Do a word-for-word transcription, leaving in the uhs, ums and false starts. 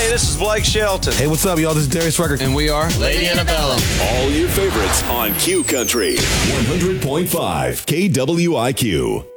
Hey, this is Blake Shelton. Hey, what's up, y'all? This is Darius Rucker. And we are Lady Antebellum. All your favorites on Q Country one hundred point five K W I Q.